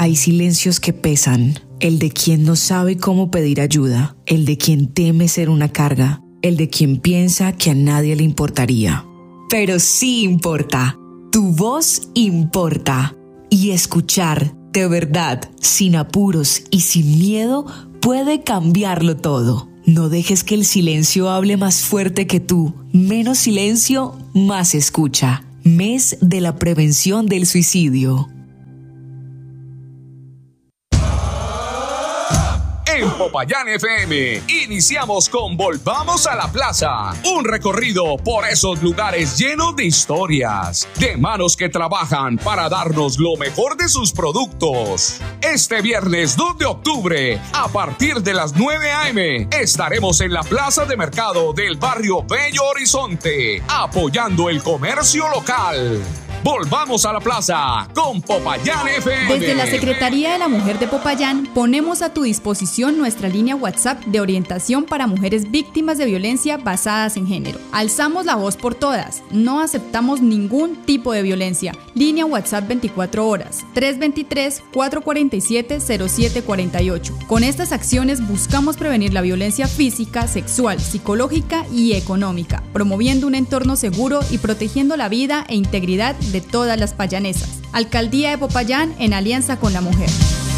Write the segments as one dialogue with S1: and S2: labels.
S1: Hay silencios que pesan, el de quien no sabe cómo pedir ayuda, el de quien teme ser una carga, el de quien piensa que a nadie le importaría. Pero sí importa, tu voz importa. Y escuchar, de verdad, sin apuros y sin miedo, puede cambiarlo todo. No dejes que el silencio hable más fuerte que tú. Menos silencio, más escucha. Mes de la prevención del suicidio.
S2: En Popayán FM, iniciamos con Volvamos a la Plaza, un recorrido por esos lugares llenos de historias, de manos que trabajan para darnos lo mejor de sus productos. Este viernes 2 de octubre, a partir de las 9 a.m., estaremos en la Plaza de Mercado del barrio Bello Horizonte, apoyando el comercio local. Volvamos a la plaza con Popayán FM.
S3: Desde la Secretaría de la Mujer de Popayán ponemos a tu disposición nuestra línea WhatsApp de orientación para mujeres víctimas de violencia basadas en género. Alzamos la voz por todas, no aceptamos ningún tipo de violencia. Línea WhatsApp 24 horas, 323-447-0748. Con estas acciones buscamos prevenir la violencia física, sexual, psicológica y económica, promoviendo un entorno seguro y protegiendo la vida e integridad de todas las payanesas. Alcaldía de Popayán en alianza con la mujer.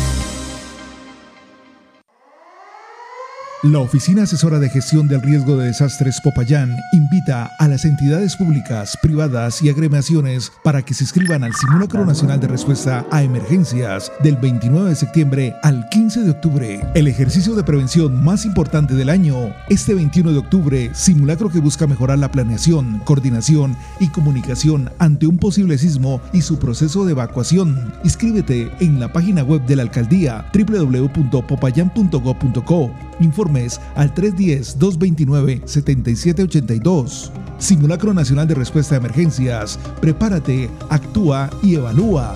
S4: La Oficina Asesora de Gestión del Riesgo de Desastres Popayán invita a las entidades públicas, privadas y agremiaciones para que se inscriban al Simulacro Nacional de Respuesta a Emergencias del 29 de septiembre al 15 de octubre. El ejercicio de prevención más importante del año. Este 21 de octubre, simulacro que busca mejorar la planeación, coordinación y comunicación ante un posible sismo y su proceso de evacuación. Inscríbete en la página web de la Alcaldía www.popayan.gov.co. Informes al 310-229-7782. Simulacro Nacional de Respuesta a Emergencias. Prepárate, actúa y evalúa.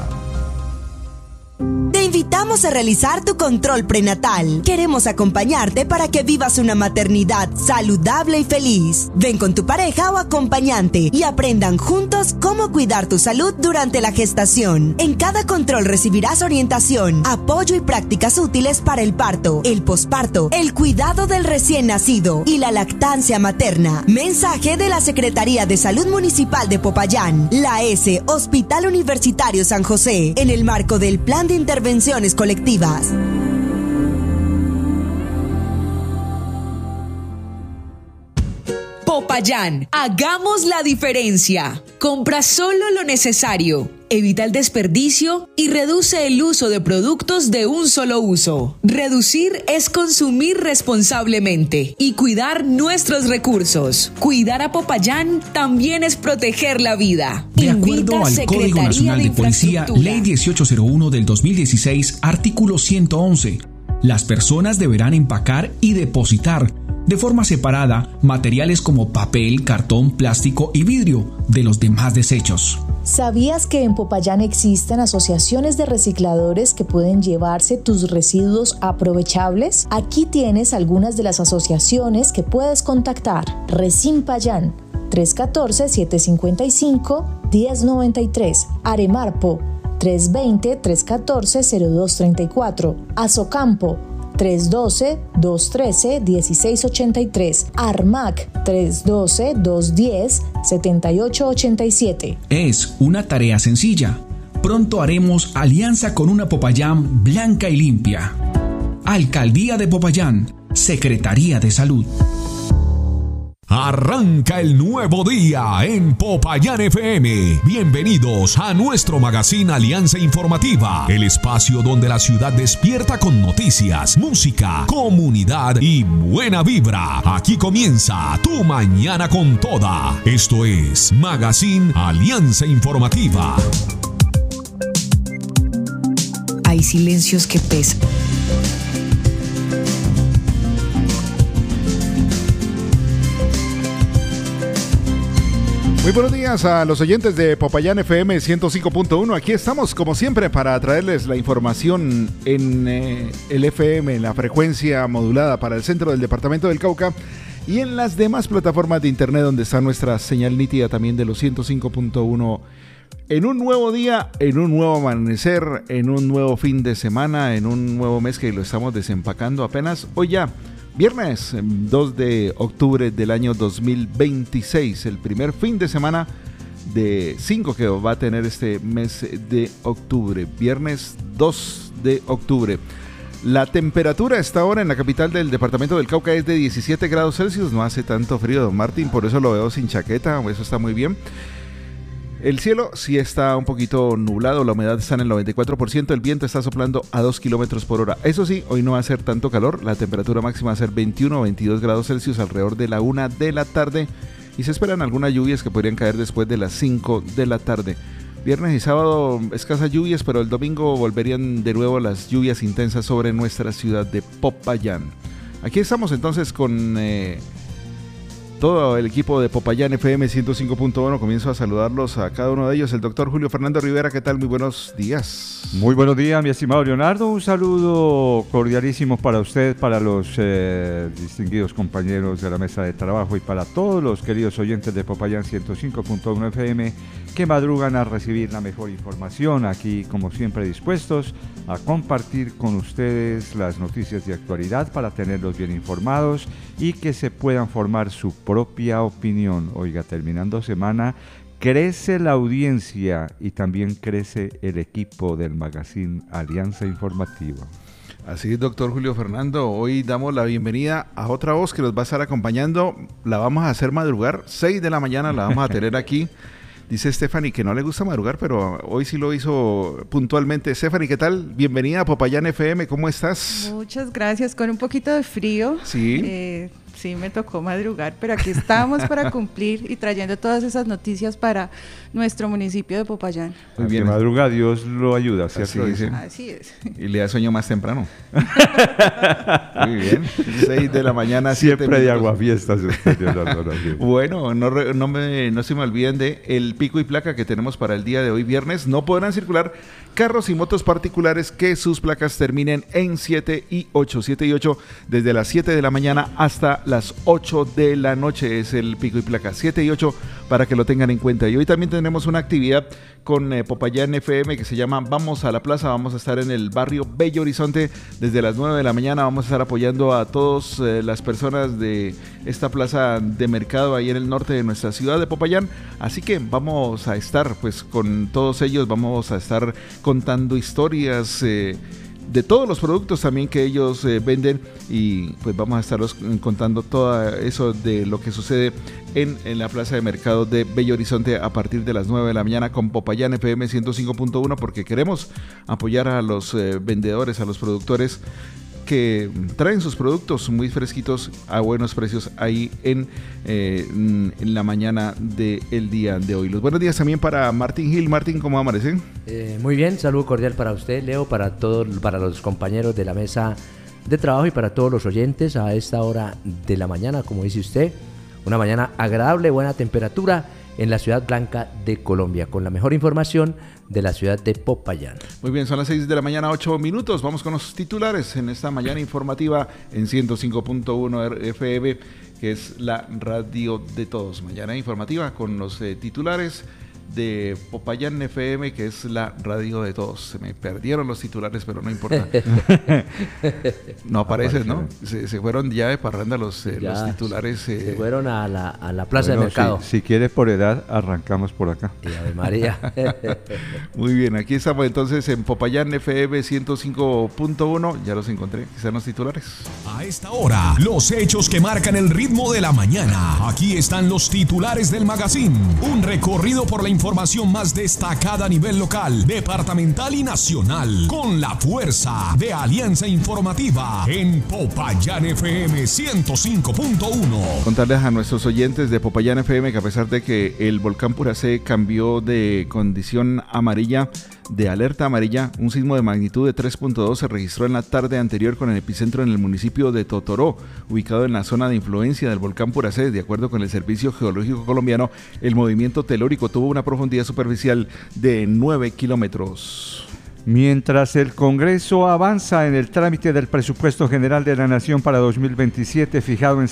S5: Te invitamos a realizar tu control prenatal. Queremos acompañarte para que vivas una maternidad saludable y feliz. Ven con tu pareja o acompañante y aprendan juntos cómo cuidar tu salud durante la gestación. En cada control recibirás orientación, apoyo y prácticas útiles para el parto, el posparto, el cuidado del recién nacido y la lactancia materna. Mensaje de la Secretaría de Salud Municipal de Popayán, la S, Hospital Universitario San José, en el marco del Plan de Intervenciones Colectivas.
S1: Popayán, hagamos la diferencia. Compra solo lo necesario, evita el desperdicio y reduce el uso de productos de un solo uso. Reducir es consumir responsablemente y cuidar nuestros recursos. Cuidar a Popayán también es proteger la vida.
S6: De acuerdo al Código Nacional de Policía, Ley 1801 del 2016, artículo 111, las personas deberán empacar y depositar de forma separada materiales como papel, cartón, plástico y vidrio de los demás desechos.
S7: ¿Sabías que en Popayán existen asociaciones de recicladores que pueden llevarse tus residuos aprovechables? Aquí tienes algunas de las asociaciones que puedes contactar. Resimpayán, 314-755-1093. Aremarpo, 320-314-0234. Azocampo, 312-213-1683. ARMAC 312-210-7887.
S6: Es una tarea sencilla. Pronto haremos alianza con una Popayán blanca y limpia. Alcaldía de Popayán, Secretaría de Salud.
S2: Arranca el nuevo día en Popayán FM. Bienvenidos a nuestro magazine Alianza Informativa, el espacio donde la ciudad despierta con noticias, música, comunidad y buena vibra. Aquí comienza tu mañana con toda. Esto es Magazine Alianza Informativa.
S1: Hay silencios que pesan.
S8: Muy buenos días a los oyentes de Popayán FM 105.1. Aquí estamos, como siempre, para traerles la información en el FM, en la frecuencia modulada para el centro del departamento del Cauca y en las demás plataformas de internet donde está nuestra señal nítida también de los 105.1 En un nuevo día, en un nuevo amanecer, en un nuevo fin de semana, en un nuevo mes que lo estamos desempacando apenas. Hoy ya, viernes 2 de octubre del año 2026, el primer fin de semana de 5 que va a tener este mes de octubre. Viernes 2 de octubre. La temperatura a esta hora en la capital del departamento del Cauca es de 17 grados Celsius. No hace tanto frío, don Martín, por eso lo veo sin chaqueta, eso está muy bien. El cielo sí está un poquito nublado, la humedad está en el 94%, el viento está soplando a 2 kilómetros por hora. Eso sí, hoy no va a ser tanto calor, la temperatura máxima va a ser 21 o 22 grados Celsius alrededor de la 1 de la tarde y se esperan algunas lluvias que podrían caer después de las 5 de la tarde. Viernes y sábado escasas lluvias, pero el domingo volverían de nuevo las lluvias intensas sobre nuestra ciudad de Popayán. Aquí estamos entonces con todo el equipo de Popayán FM 105.1. Comienzo a saludarlos a cada uno de ellos. El doctor Julio Fernando Rivera, ¿qué tal? Muy buenos días.
S9: Muy buenos días, mi estimado Leonardo. Un saludo cordialísimo para usted, para los distinguidos compañeros de la mesa de trabajo y para todos los queridos oyentes de Popayán 105.1 FM que madrugan a recibir la mejor información. Aquí, como siempre, dispuestos a compartir con ustedes las noticias de actualidad para tenerlos bien informados y que se puedan formar su propia opinión. Oiga, terminando semana, crece la audiencia y también crece el equipo del magazine Alianza Informativa.
S8: Así es, doctor Julio Fernando. Hoy damos la bienvenida a otra voz que nos va a estar acompañando. La vamos a hacer madrugar, 6 de la mañana la vamos a tener aquí. Dice Stephanie que no le gusta madrugar, pero hoy sí lo hizo puntualmente. Stephanie, ¿qué tal? Bienvenida a Popayán FM, ¿cómo estás?
S10: Muchas gracias, con un poquito de frío.
S8: Sí.
S10: Sí, me tocó madrugar, pero aquí estamos para cumplir y trayendo todas esas noticias para nuestro municipio de Popayán.
S9: Muy bien. Que madruga, Dios lo ayuda, ¿cierto?
S10: Así es.
S8: Y le da sueño más temprano. Muy bien. 6 de la mañana, 7
S9: Siempre
S8: minutos.
S9: de aguafiestas.
S8: Bueno, no se me olviden de el pico y placa que tenemos para el día de hoy, viernes. No podrán circular carros y motos particulares que sus placas terminen en 7 y 8. 7 y 8 desde las 7 de la mañana hasta las 8 de la noche es el pico y placa, 7 y 8 para que lo tengan en cuenta. Y hoy también tenemos una actividad con Popayán FM que se llama Vamos a la Plaza. Vamos a estar en el barrio Bello Horizonte desde las 9 de la mañana. Vamos a estar apoyando a todas las personas de esta plaza de mercado ahí en el norte de nuestra ciudad de Popayán. Así que vamos a estar pues con todos ellos, vamos a estar contando historias de todos los productos también que ellos venden y pues vamos a estarlos contando todo eso de lo que sucede en la plaza de mercado de Bello Horizonte a partir de las 9 de la mañana con Popayán FM 105.1 porque queremos apoyar a los vendedores, a los productores que traen sus productos muy fresquitos a buenos precios ahí en la mañana del día de hoy. Los buenos días también para Martín Gil. Martín, ¿cómo amanecen?
S11: Muy bien, saludo cordial para usted, Leo, para los compañeros de la mesa de trabajo y para todos los oyentes a esta hora de la mañana, como dice usted, una mañana agradable, buena temperatura en la ciudad blanca de Colombia, con la mejor información de la ciudad de Popayán.
S8: Muy bien, son las 6 de la mañana, 8 minutos. Vamos con los titulares en esta mañana informativa en 105.1 FM, que es la radio de todos. Mañana informativa con los titulares de Popayán FM, que es la radio de todos. Se me perdieron los titulares, pero no importa. No aparecen, ¿no? Se fueron ya de parranda los titulares.
S11: Se fueron a la plaza de mercado.
S9: Si quieres por edad, arrancamos por acá.
S11: Y Ave María.
S8: Muy bien, aquí estamos entonces en Popayán FM 105.1. Ya los encontré, que sean los titulares.
S2: A esta hora, los hechos que marcan el ritmo de la mañana. Aquí están los titulares del magazine. Un recorrido por la información más destacada a nivel local, departamental y nacional, con la fuerza de Alianza Informativa en Popayán FM 105.1.
S8: Contarles a nuestros oyentes de Popayán FM que a pesar de que el volcán Puracé cambió de condición amarilla, de alerta amarilla, un sismo de magnitud de 3.2 se registró en la tarde anterior con el epicentro en el municipio de Totoró, ubicado en la zona de influencia del volcán Puracé. De acuerdo con el Servicio Geológico Colombiano, el movimiento telúrico tuvo una profundidad superficial de 9 kilómetros.
S9: Mientras el Congreso avanza en el trámite del presupuesto general de la Nación para 2027, fijado en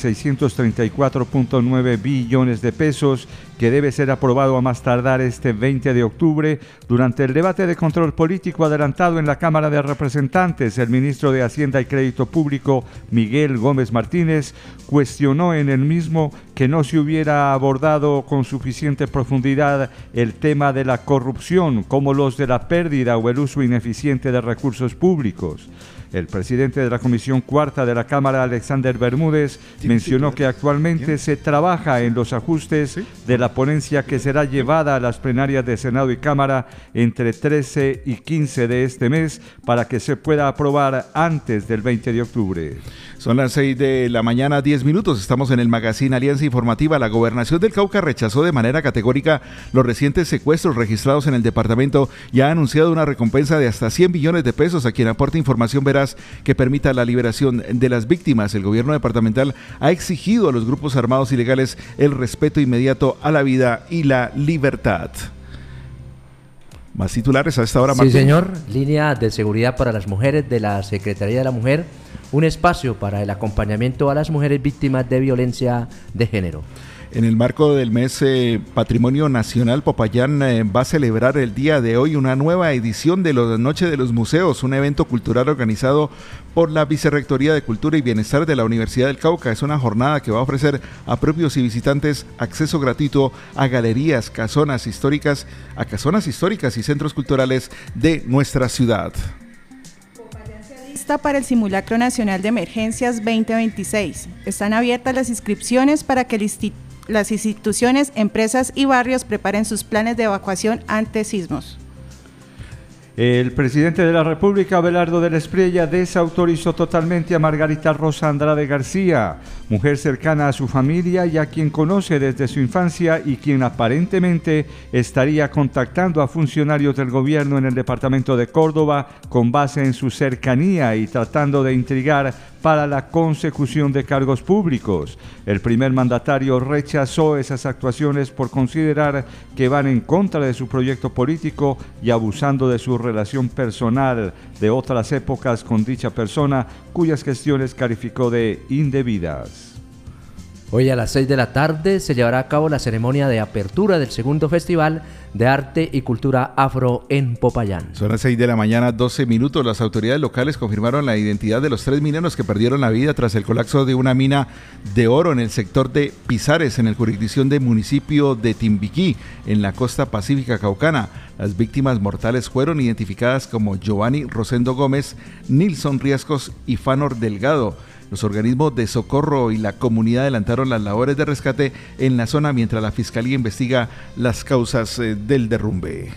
S9: 634.9 billones de pesos, que debe ser aprobado a más tardar este 20 de octubre, durante el debate de control político adelantado en la Cámara de Representantes, el ministro de Hacienda y Crédito Público, Miguel Gómez Martínez, cuestionó en el mismo que no se hubiera abordado con suficiente profundidad el tema de la corrupción, como los de la pérdida o el uso ineficiente de recursos públicos. El presidente de la Comisión Cuarta de la Cámara, Alexander Bermúdez, mencionó que actualmente se trabaja en los ajustes de la ponencia que será llevada a las plenarias de Senado y Cámara entre 13 y 15 de este mes para que se pueda aprobar antes del 20 de octubre.
S8: Son las 6 de la mañana, 10 minutos. Estamos en el magazine Alianza Informativa. La Gobernación del Cauca rechazó de manera categórica los recientes secuestros registrados en el departamento y ha anunciado una recompensa de hasta 100 billones de pesos a quien aporte información veraz que permita la liberación de las víctimas. El gobierno departamental ha exigido a los grupos armados ilegales el respeto inmediato a la vida y la libertad. Más titulares a esta hora, Martín.
S11: Sí, señor. Línea de seguridad para las mujeres de la Secretaría de la Mujer. Un espacio para el acompañamiento a las mujeres víctimas de violencia de género.
S8: En el marco del mes Patrimonio Nacional, Popayán va a celebrar el día de hoy una nueva edición de la Noche de los Museos, un evento cultural organizado por la Vicerrectoría de Cultura y Bienestar de la Universidad del Cauca. Es una jornada que va a ofrecer a propios y visitantes acceso gratuito a galerías, casonas históricas y centros culturales de nuestra ciudad.
S10: Para el Simulacro Nacional de Emergencias 2026. Están abiertas las inscripciones para que las instituciones, empresas y barrios preparen sus planes de evacuación ante sismos.
S9: El presidente de la República, Abelardo del Espriella, desautorizó totalmente a Margarita Rosa Andrade García, mujer cercana a su familia y a quien conoce desde su infancia y quien aparentemente estaría contactando a funcionarios del gobierno en el departamento de Córdoba con base en su cercanía y tratando de intrigar para la consecución de cargos públicos. El primer mandatario rechazó esas actuaciones por considerar que van en contra de su proyecto político y abusando de su relación personal de otras épocas con dicha persona, cuyas gestiones calificó de indebidas.
S11: Hoy a las 6 de la tarde se llevará a cabo la ceremonia de apertura del segundo Festival de Arte y Cultura Afro en Popayán.
S8: Son las 6 de la mañana, 12 minutos. Las autoridades locales confirmaron la identidad de los 3 mineros que perdieron la vida tras el colapso de una mina de oro en el sector de Pizares, en la jurisdicción del municipio de Timbiquí, en la costa pacífica caucana. Las víctimas mortales fueron identificadas como Giovanni Rosendo Gómez, Nilson Riascos y Fanor Delgado. Los organismos de socorro y la comunidad adelantaron las labores de rescate en la zona mientras la Fiscalía investiga las causas del derrumbe.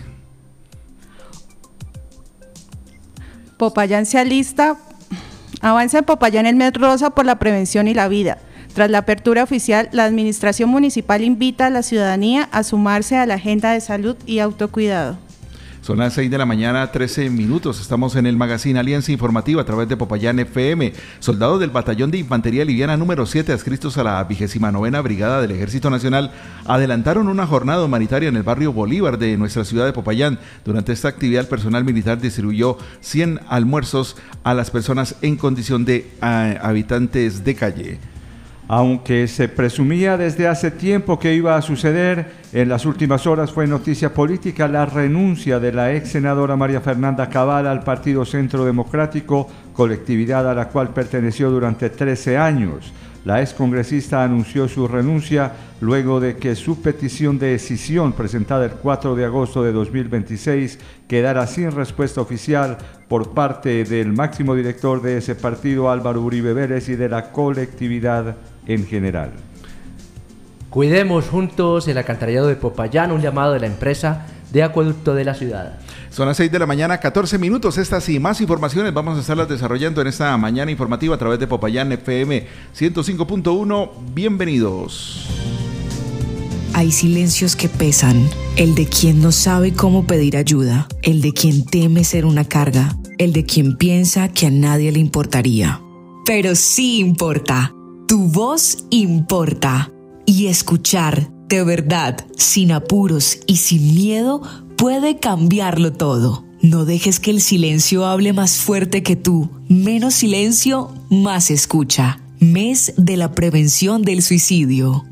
S10: Popayán se alista. Avanza en Popayán el mes rosa por la prevención y la vida. Tras la apertura oficial, la Administración Municipal invita a la ciudadanía a sumarse a la agenda de salud y autocuidado.
S8: Son las 6 de la mañana, 13 minutos. Estamos en el magazine Alianza Informativa a través de Popayán FM. Soldados del Batallón de Infantería Liviana número 7, adscritos a la 29ª Brigada del Ejército Nacional, adelantaron una jornada humanitaria en el barrio Bolívar de nuestra ciudad de Popayán. Durante esta actividad, el personal militar distribuyó 100 almuerzos a las personas en condición de habitantes de calle.
S9: Aunque se presumía desde hace tiempo que iba a suceder, en las últimas horas fue noticia política la renuncia de la ex senadora María Fernanda Cabal al Partido Centro Democrático, colectividad a la cual perteneció durante 13 años. La excongresista anunció su renuncia luego de que su petición de escisión presentada el 4 de agosto de 2026 quedara sin respuesta oficial por parte del máximo director de ese partido, Álvaro Uribe Vélez, y de la colectividad en general.
S11: Cuidemos juntos el alcantarillado de Popayán, un llamado de la empresa de acueducto de la ciudad.
S8: Son las 6 de la mañana, 14 minutos. Estas y más informaciones vamos a estarlas desarrollando en esta mañana informativa a través de Popayán FM 105.1. Bienvenidos.
S1: Hay silencios que pesan, el de quien no sabe cómo pedir ayuda, el de quien teme ser una carga, el de quien piensa que a nadie le importaría. Pero sí importa, tu voz importa. Y escuchar, de verdad, sin apuros y sin miedo, puede cambiarlo todo. No dejes que el silencio hable más fuerte que tú. Menos silencio, más escucha. Mes de la prevención del suicidio.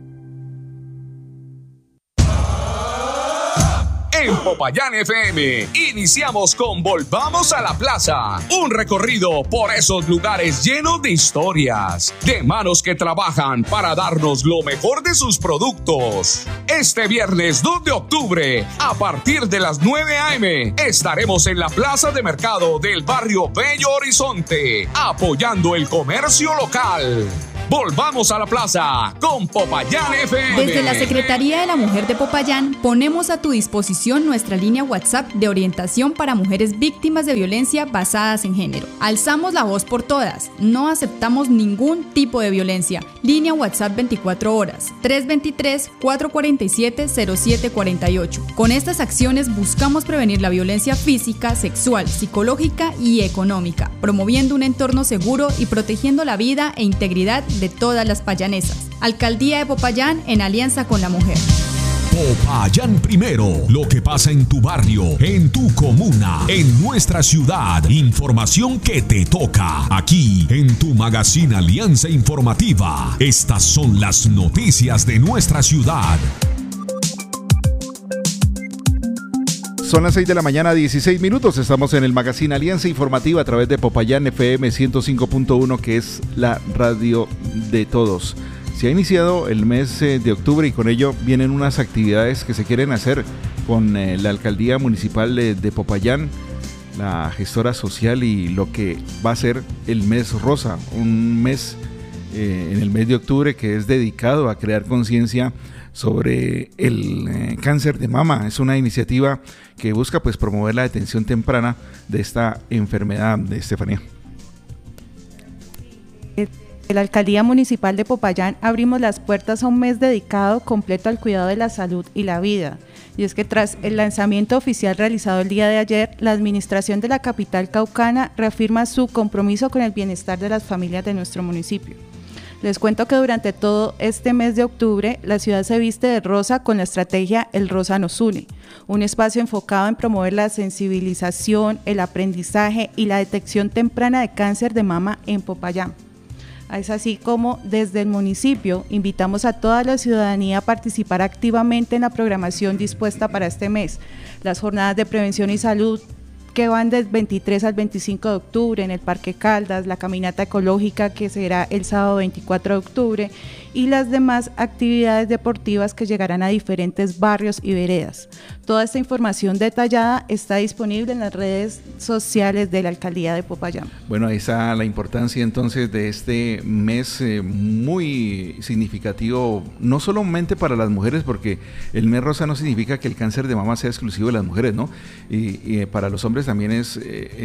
S2: En Popayán FM, iniciamos con Volvamos a la Plaza, un recorrido por esos lugares llenos de historias, de manos que trabajan para darnos lo mejor de sus productos. Este viernes 2 de octubre, a partir de las 9 a.m., estaremos en la Plaza de Mercado del barrio Bello Horizonte, apoyando el comercio local. Volvamos a la plaza con Popayán FM.
S3: Desde la Secretaría de la Mujer de Popayán ponemos a tu disposición nuestra línea WhatsApp de orientación para mujeres víctimas de violencia basadas en género. Alzamos la voz por todas, no aceptamos ningún tipo de violencia. Línea WhatsApp 24 horas, 323-447-0748. Con estas acciones buscamos prevenir la violencia física, sexual, psicológica y económica, promoviendo un entorno seguro y protegiendo la vida e integridad de todas las payanesas. Alcaldía de Popayán en alianza con la mujer.
S12: Popayán primero, lo que pasa en tu barrio, en tu comuna, en nuestra ciudad. Información que te toca aquí en tu magazine Alianza Informativa. Estas son las noticias de nuestra ciudad.
S8: Son las 6 de la mañana, 16 minutos. Estamos en el magazine Alianza Informativa a través de Popayán FM 105.1, que es la radio de todos. Se ha iniciado el mes de octubre y con ello vienen unas actividades que se quieren hacer con la Alcaldía Municipal de Popayán, la gestora social y lo que va a ser el mes rosa, un mes en el mes de octubre que es dedicado a crear conciencia sobre el cáncer de mama. Es una iniciativa que busca pues promover la detención temprana de esta enfermedad, de Estefanía.
S10: En la Alcaldía Municipal de Popayán abrimos las puertas a un mes dedicado completo al cuidado de la salud y la vida. Y es que tras el lanzamiento oficial realizado el día de ayer, la administración de la capital caucana reafirma su compromiso con el bienestar de las familias de nuestro municipio. Les cuento que durante todo este mes de octubre, la ciudad se viste de rosa con la estrategia El Rosa Nos Une, un espacio enfocado en promover la sensibilización, el aprendizaje y la detección temprana de cáncer de mama en Popayán. Es así como desde el municipio invitamos a toda la ciudadanía a participar activamente en la programación dispuesta para este mes. Las jornadas de prevención y salud que van del 23 al 25 de octubre en el Parque Caldas, la caminata ecológica que será el sábado 24 de octubre y las demás actividades deportivas que llegarán a diferentes barrios y veredas. Toda esta información detallada está disponible en las redes sociales de la Alcaldía de Popayán.
S8: Bueno, ahí está la importancia entonces de este mes muy significativo, no solamente para las mujeres, porque el mes rosa no significa que el cáncer de mama sea exclusivo de las mujeres, ¿no? Y para los hombres también es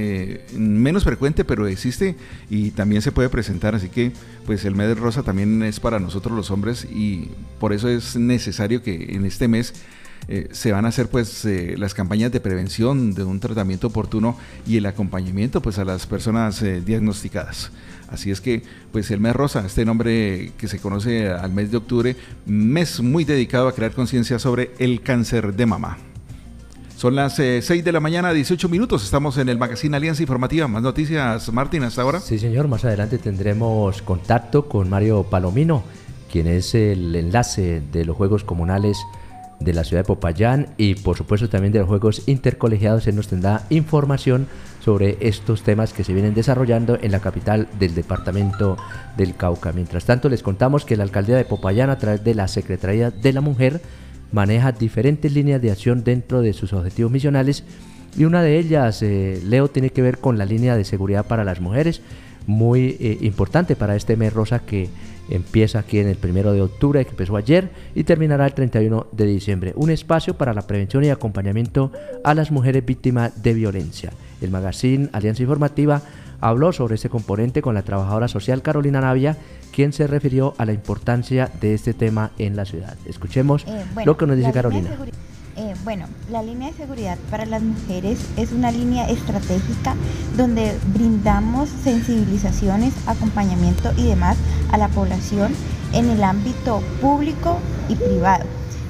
S8: menos frecuente, pero existe y también se puede presentar, así que pues el mes rosa también es para nosotros los hombres y por eso es necesario que en este mes se van a hacer pues las campañas de prevención, de un tratamiento oportuno y el acompañamiento pues a las personas diagnosticadas. Así es que pues el mes rosa, este nombre que se conoce al mes de octubre, mes muy dedicado a crear conciencia sobre el cáncer de mama. Son las 6 de la mañana, 18 minutos. Estamos en el magazine Alianza Informativa. Más noticias, Martín, hasta ahora.
S11: Sí, señor. Más adelante tendremos contacto con Mario Palomino, quien es el enlace de los Juegos Comunales de la ciudad de Popayán y por supuesto también de los Juegos Intercolegiados. Él nos tendrá información sobre estos temas que se vienen desarrollando en la capital del departamento del Cauca. Mientras tanto, les contamos que la Alcaldía de Popayán, a través de la Secretaría de la Mujer, maneja diferentes líneas de acción dentro de sus objetivos misionales y una de ellas, Leo, tiene que ver con la línea de seguridad para las mujeres, muy importante para este mes rosa que empieza aquí en el 1 de octubre, que empezó ayer y terminará el 31 de diciembre. Un espacio para la prevención y acompañamiento a las mujeres víctimas de violencia. El magazine Alianza Informativa habló sobre este componente con la trabajadora social Carolina Navia, quien se refirió a la importancia de este tema en la ciudad. Escuchemos lo que nos dice Carolina.
S13: La línea de seguridad para las mujeres es una línea estratégica donde brindamos sensibilizaciones, acompañamiento y demás a la población en el ámbito público y privado.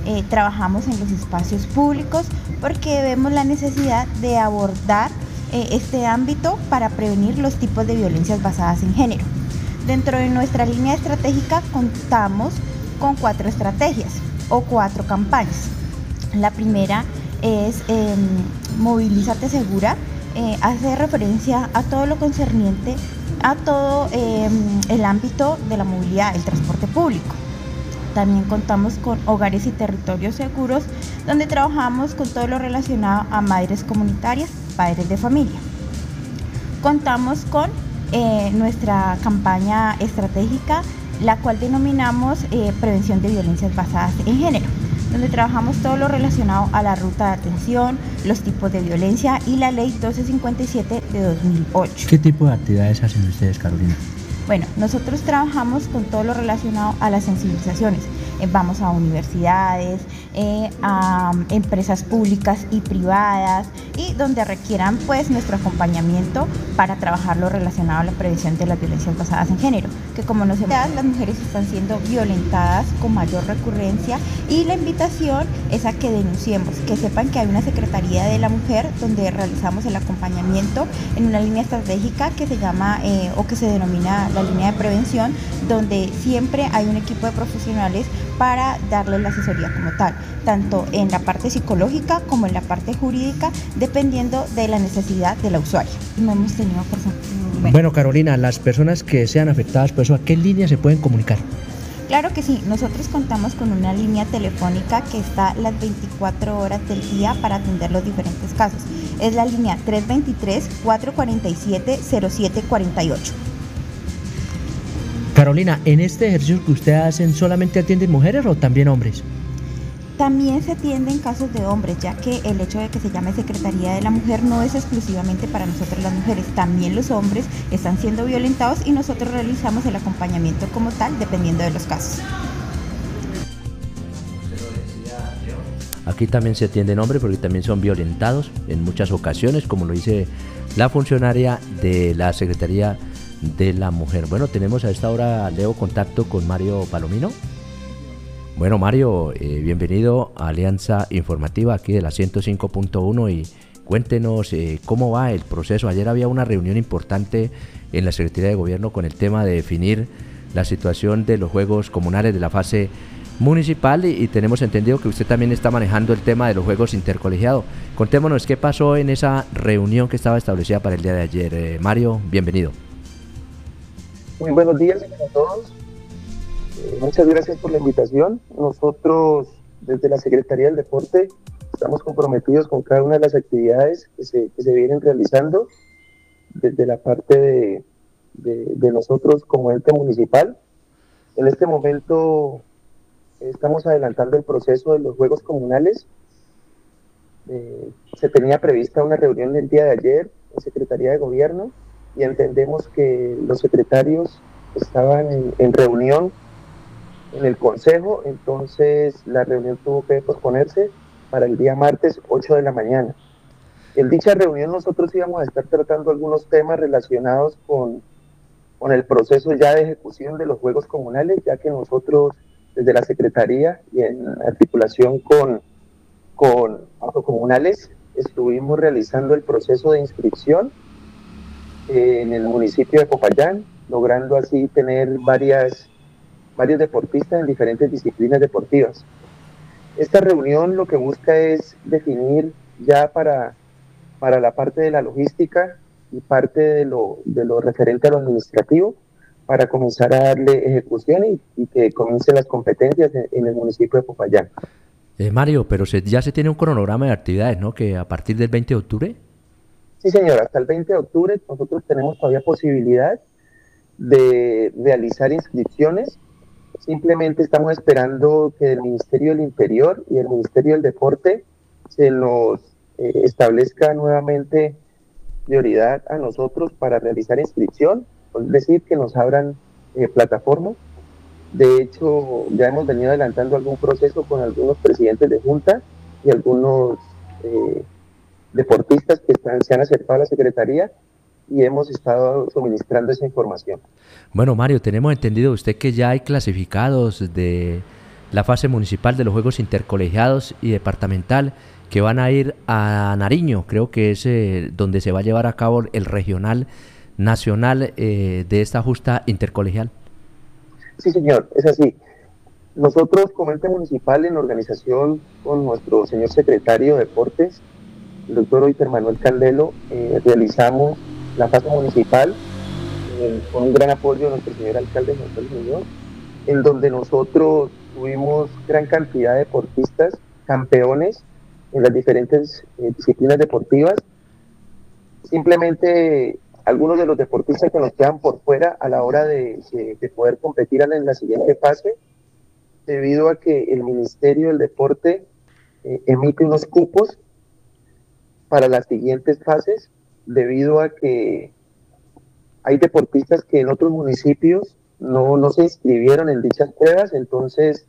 S13: trabajamos en los espacios públicos porque vemos la necesidad de abordar este ámbito para prevenir los tipos de violencias basadas en género. Dentro de nuestra línea estratégica contamos con 4 estrategias o 4 campañas. La primera es Movilízate Segura, hace referencia a todo lo concerniente a todo el ámbito de la movilidad, el transporte público. También contamos con Hogares y Territorios Seguros, donde trabajamos con todo lo relacionado a madres comunitarias, padres de familia. Contamos con nuestra campaña estratégica, la cual denominamos Prevención de Violencias Basadas en Género, donde trabajamos todo lo relacionado a la ruta de atención, los tipos de violencia y la Ley 1257 de 2008.
S11: ¿Qué tipo de actividades hacen ustedes, Carolina?
S13: Bueno, nosotros trabajamos con todo lo relacionado a las sensibilizaciones. Vamos a universidades, a empresas públicas y privadas y donde requieran pues nuestro acompañamiento para trabajar lo relacionado a la prevención de las violencias basadas en género, que como nos hemos las mujeres están siendo violentadas con mayor recurrencia y la invitación es a que denunciemos, que sepan que hay una Secretaría de la Mujer donde realizamos el acompañamiento en una línea estratégica que se llama o que se denomina la línea de prevención, donde siempre hay un equipo de profesionales para darles la asesoría como tal, tanto en la parte psicológica como en la parte jurídica, dependiendo de la necesidad de la usuaria. No hemos tenido personas.
S11: Bueno, Carolina, las personas que sean afectadas por eso, ¿a qué línea se pueden comunicar?
S13: Claro que sí, nosotros contamos con una línea telefónica que está las 24 horas del día para atender los diferentes casos. Es la línea 323-447-0748.
S11: Carolina, ¿en este ejercicio que ustedes hacen solamente atienden mujeres o también hombres?
S13: También se atienden casos de hombres, ya que el hecho de que se llame Secretaría de la Mujer no es exclusivamente para nosotros las mujeres, también los hombres están siendo violentados y nosotros realizamos el acompañamiento como tal, dependiendo de los casos.
S11: Aquí también se atienden hombres porque también son violentados en muchas ocasiones, como lo dice la funcionaria de la Secretaría de la Mujer. Bueno, tenemos a esta hora, Leo, contacto con Mario Palomino. Bueno, Mario, bienvenido a Alianza Informativa aquí de la 105.1 y cuéntenos cómo va el proceso. Ayer había una reunión importante en la Secretaría de Gobierno con el tema de definir la situación de los juegos comunales de la fase municipal y tenemos entendido que usted también está manejando el tema de los juegos intercolegiados. Contémonos qué pasó en esa reunión que estaba establecida para el día de ayer. Mario, bienvenido.
S14: Muy buenos días a todos. Muchas gracias por la invitación. Nosotros, desde la Secretaría del Deporte, estamos comprometidos con cada una de las actividades que se vienen realizando desde la parte de nosotros como ente municipal. En este momento estamos adelantando el proceso de los juegos comunales. Se tenía prevista una reunión el día de ayer en Secretaría de Gobierno y entendemos que los secretarios estaban en reunión en el consejo, entonces la reunión tuvo que posponerse para el día martes 8 de la mañana. En dicha reunión nosotros íbamos a estar tratando algunos temas relacionados con el proceso ya de ejecución de los juegos comunales, ya que nosotros desde la Secretaría y en articulación con autocomunales estuvimos realizando el proceso de inscripción en el municipio de Popayán, logrando así tener varios deportistas en diferentes disciplinas deportivas. Esta reunión lo que busca es definir ya para la parte de la logística y parte de lo referente a lo administrativo para comenzar a darle ejecución y que comiencen las competencias en el municipio de Popayán.
S11: Mario, pero ya se tiene un cronograma de actividades, ¿no? Que a partir del 20 de octubre.
S14: Sí, señor, hasta el 20 de octubre nosotros tenemos todavía posibilidad de realizar inscripciones. Simplemente estamos esperando que el Ministerio del Interior y el Ministerio del Deporte se nos establezca nuevamente prioridad a nosotros para realizar inscripción, es decir, que nos abran plataformas. De hecho, ya hemos venido adelantando algún proceso con algunos presidentes de junta y algunos deportistas que se han acercado a la Secretaría y hemos estado suministrando esa información.
S11: Bueno, Mario, tenemos entendido usted que ya hay clasificados de la fase municipal de los Juegos Intercolegiados y departamental que van a ir a Nariño, creo que es donde se va a llevar a cabo el regional nacional de esta justa intercolegial.
S14: Sí, señor, es así. Nosotros como ente municipal en organización con nuestro señor secretario de Deportes, el doctor Oiter Manuel Candelo, realizamos la fase municipal con un gran apoyo de nuestro señor alcalde José Luis Muñoz, en donde nosotros tuvimos gran cantidad de deportistas, campeones en las diferentes disciplinas deportivas. Simplemente algunos de los deportistas que nos quedan por fuera a la hora de poder competir en la siguiente fase, debido a que el Ministerio del Deporte emite unos cupos para las siguientes fases, debido a que hay deportistas que en otros municipios no se inscribieron en dichas pruebas, entonces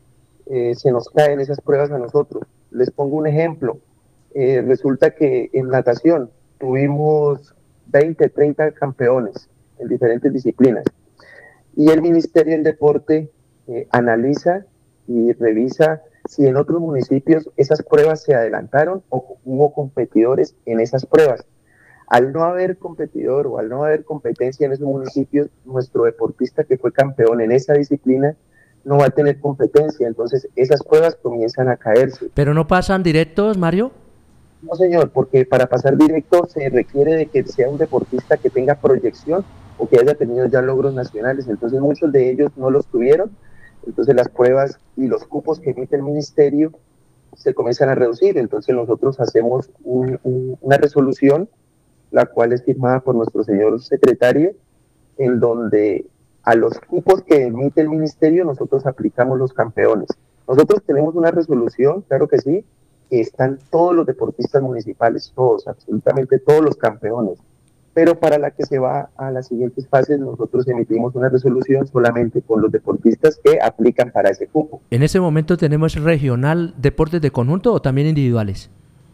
S14: se nos caen esas pruebas a nosotros. Les pongo un ejemplo. Resulta que en natación tuvimos 20, 30 campeones en diferentes disciplinas, y el Ministerio del Deporte analiza y revisa si en otros municipios esas pruebas se adelantaron o hubo competidores en esas pruebas. Al no haber competidor o al no haber competencia en esos municipios, nuestro deportista que fue campeón en esa disciplina no va a tener competencia, entonces esas pruebas comienzan a caerse.
S11: ¿Pero no pasan directos, Mario?
S14: No, señor, porque para pasar directo se requiere de que sea un deportista que tenga proyección o que haya tenido ya logros nacionales, entonces muchos de ellos no los tuvieron, entonces las pruebas y los cupos que emite el ministerio se comienzan a reducir, entonces nosotros hacemos una resolución, la cual es firmada por nuestro señor secretario, en donde a los cupos que emite el ministerio nosotros aplicamos los campeones. Nosotros tenemos una resolución, claro que sí, que están todos los deportistas municipales, todos, absolutamente todos los campeones, pero para la que se va a las siguientes fases nosotros emitimos una resolución solamente con los deportistas que aplican para ese cupo.
S11: ¿En ese momento tenemos regional deportes de conjunto o también individuales?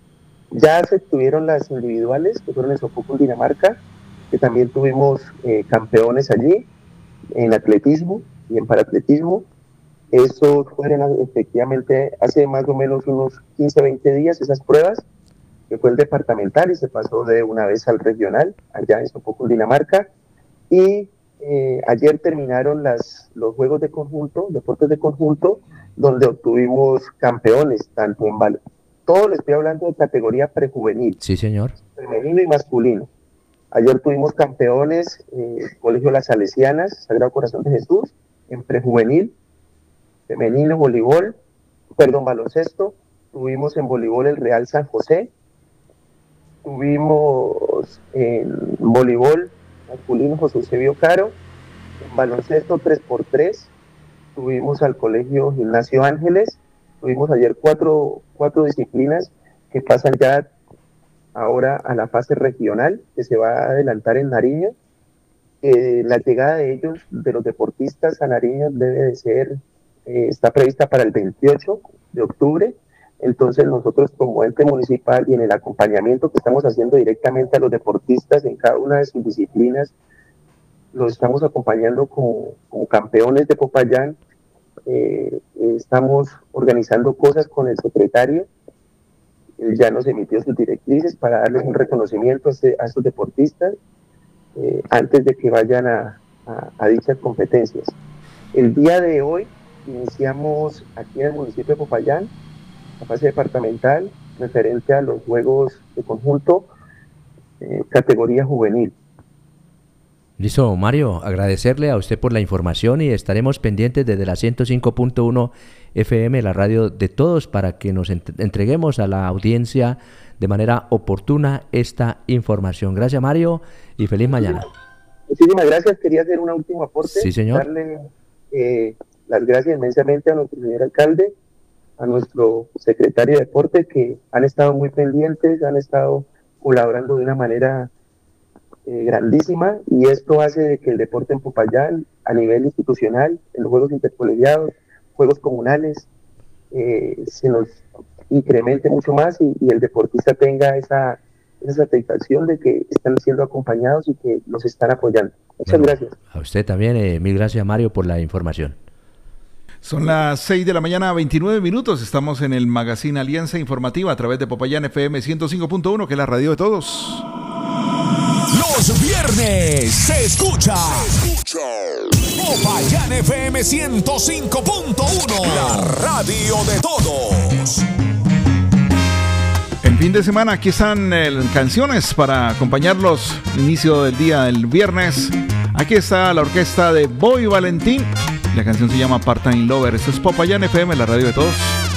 S14: Ya se tuvieron las individuales, que fueron en Sopó, Dinamarca, que también tuvimos campeones allí, en atletismo y en paratletismo. Eso fueron efectivamente hace más o menos unos 15, 20 días esas pruebas, que fue el departamental y se pasó de una vez al regional, allá en Sopó, Dinamarca. Y ayer terminaron los juegos de conjunto, deportes de conjunto, donde obtuvimos campeones, tanto en todo le estoy hablando de categoría prejuvenil.
S11: Sí, señor.
S14: Femenino y masculino. Ayer tuvimos campeones, Colegio Las Salesianas, Sagrado Corazón de Jesús, en prejuvenil, femenino, baloncesto. Tuvimos en voleibol el Real San José. Tuvimos en voleibol masculino José Eusebio Caro. En baloncesto 3x3. Tuvimos al Colegio Gimnasio Ángeles. Tuvimos ayer cuatro disciplinas que pasan ya ahora a la fase regional, que se va a adelantar en Nariño. La llegada de ellos, de los deportistas a Nariño, debe de ser, está prevista para el 28 de octubre. Entonces nosotros como ente municipal y en el acompañamiento que estamos haciendo directamente a los deportistas en cada una de sus disciplinas, los estamos acompañando como campeones de Popayán. Estamos organizando cosas con el secretario. Él ya nos emitió sus directrices para darles un reconocimiento a estos deportistas antes de que vayan a dichas competencias. El día de hoy iniciamos aquí en el municipio de Popayán la fase departamental referente a los juegos de conjunto categoría juvenil.
S11: Listo, Mario, agradecerle a usted por la información y estaremos pendientes desde la 105.1 FM, la radio de todos, para que nos entreguemos a la audiencia de manera oportuna esta información. Gracias, Mario, y feliz mañana.
S14: Muchísimas gracias. Quería hacer un último aporte.
S11: Sí, señor.
S14: Darle las gracias inmensamente a nuestro señor alcalde, a nuestro secretario de Deporte, que han estado muy pendientes, han estado colaborando de una manera grandísima, y esto hace de que el deporte en Popayán a nivel institucional, en los juegos intercolegiados, juegos comunales, se nos incremente mucho más y el deportista tenga esa satisfacción de que están siendo acompañados y que los están apoyando. Muchas gracias.
S11: A usted también, mil gracias, Mario, por la información.
S8: Son las 6 de la mañana, 29 minutos. Estamos en el Magazine Alianza Informativa a través de Popayán FM 105.1, que es la radio de todos.
S12: Los viernes se escucha Popayán FM 105.1, la radio de todos.
S8: En fin de semana, aquí están canciones para acompañarlos al inicio del día del viernes. Aquí está la orquesta de Boy Valentín. La canción se llama Part-Time Lover. Esto es Popayán FM, la radio de todos.